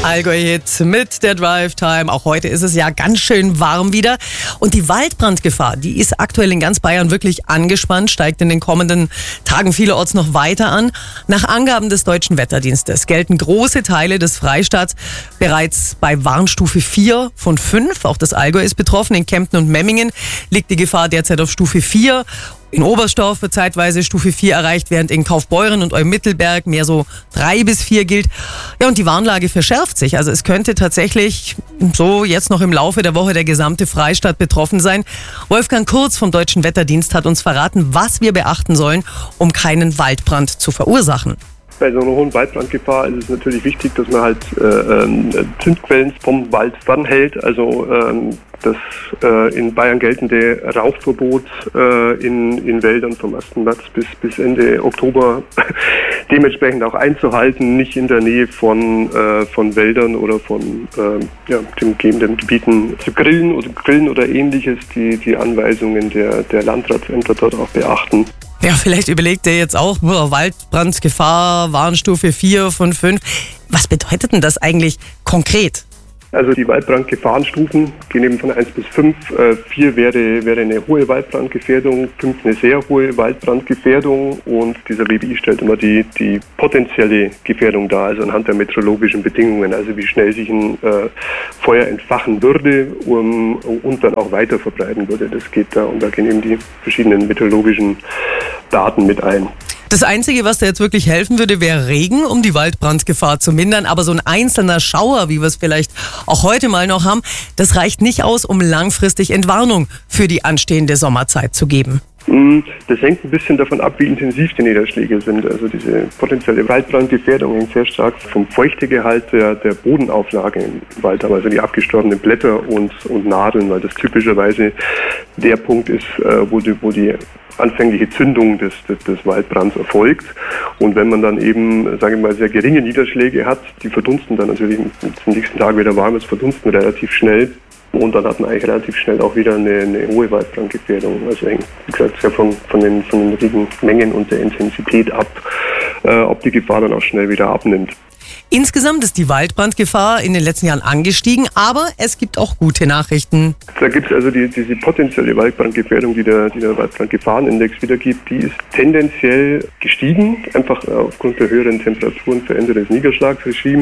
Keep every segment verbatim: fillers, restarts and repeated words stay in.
Allgäu-Hit mit der Drive Time. Auch heute ist es ja ganz schön warm wieder. Und die Waldbrandgefahr, die ist aktuell in ganz Bayern wirklich angespannt, steigt in den kommenden Tagen vielerorts noch weiter an. Nach Angaben des Deutschen Wetterdienstes gelten große Teile des Freistaats bereits bei Warnstufe vier von fünf. Auch das Allgäu ist betroffen. In Kempten und Memmingen liegt die Gefahr derzeit auf Stufe vier. In Oberstdorf wird zeitweise Stufe vier erreicht, während in Kaufbeuren und Eumittelberg mehr so drei bis vier gilt. Ja, und die Warnlage verschärft sich. Also es könnte tatsächlich so jetzt noch im Laufe der Woche der gesamte Freistaat betroffen sein. Wolfgang Kurz vom Deutschen Wetterdienst hat uns verraten, was wir beachten sollen, um keinen Waldbrand zu verursachen. Bei so einer hohen Waldbrandgefahr ist es natürlich wichtig, dass man halt äh, Zündquellen vom Wald fernhält. Also ähm, das äh, in Bayern geltende Rauchverbot äh, in, in Wäldern vom ersten März bis, bis Ende Oktober dementsprechend auch einzuhalten, nicht in der Nähe von, äh, von Wäldern oder von äh, ja, den umgebenden Gebieten zu grillen oder grillen oder ähnliches, die, die Anweisungen der, der Landratsämter dort auch beachten. Ja, vielleicht überlegt ihr jetzt auch, boah, Waldbrandgefahr, Warnstufe vier von fünf. Was bedeutet denn das eigentlich konkret? Also die Waldbrandgefahrenstufen gehen eben von eins bis fünf. vier wäre, wäre eine hohe Waldbrandgefährdung, fünf eine sehr hohe Waldbrandgefährdung und dieser W B I stellt immer die, die potenzielle Gefährdung dar, also anhand der meteorologischen Bedingungen, also wie schnell sich ein äh, Feuer entfachen würde um, und dann auch weiter verbreiten würde. Das geht da und da gehen eben die verschiedenen meteorologischen Daten mit ein. Das Einzige, was da jetzt wirklich helfen würde, wäre Regen, um die Waldbrandgefahr zu mindern. Aber so ein einzelner Schauer, wie wir es vielleicht auch heute mal noch haben, das reicht nicht aus, um langfristig Entwarnung für die anstehende Sommerzeit zu geben. Das hängt ein bisschen davon ab, wie intensiv die Niederschläge sind. Also diese potenzielle Waldbrandgefährdung hängt sehr stark vom Feuchtegehalt der, der Bodenauflage im Wald ab, also die abgestorbenen Blätter und, und Nadeln, weil das typischerweise der Punkt ist, wo die, wo die anfängliche Zündung des, des, des Waldbrands erfolgt. Und wenn man dann eben, sage ich mal, sehr geringe Niederschläge hat, die verdunsten dann natürlich am nächsten Tag wieder warm ist, verdunsten relativ schnell. Und dann hat man eigentlich relativ schnell auch wieder eine, eine hohe Waldbrandgefährdung. Also hängt, wie gesagt, sehr von, von, den, von den Regenmengen und der Intensität ab, äh, ob die Gefahr dann auch schnell wieder abnimmt. Insgesamt ist die Waldbrandgefahr in den letzten Jahren angestiegen, aber es gibt auch gute Nachrichten. Da gibt es also die, diese potenzielle Waldbrandgefährdung, die der, die der Waldbrandgefahrenindex wiedergibt, die ist tendenziell gestiegen, einfach aufgrund der höheren Temperaturen für Ende des Niederschlagsregimes.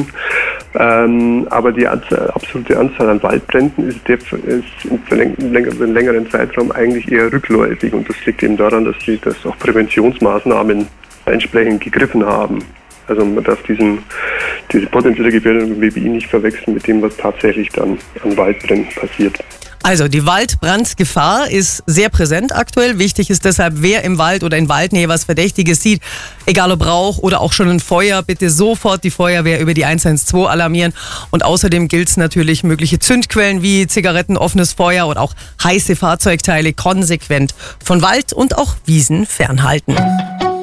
Ähm, aber die Anzahl, absolute Anzahl an Waldbränden ist, der, ist für einen längeren Zeitraum eigentlich eher rückläufig. Und das liegt eben daran, dass, die, dass auch Präventionsmaßnahmen entsprechend gegriffen haben. Also man darf diesen, diese potenzielle Gefährdung im W B I nicht verwechseln mit dem, was tatsächlich dann an Waldbränden passiert. Also die Waldbrandgefahr ist sehr präsent aktuell. Wichtig ist deshalb, wer im Wald oder in Waldnähe was Verdächtiges sieht, egal ob Rauch oder auch schon ein Feuer, bitte sofort die Feuerwehr über die eins eins zwei alarmieren. Und außerdem gilt es natürlich, mögliche Zündquellen wie Zigaretten, offenes Feuer und auch heiße Fahrzeugteile konsequent von Wald und auch Wiesen fernhalten.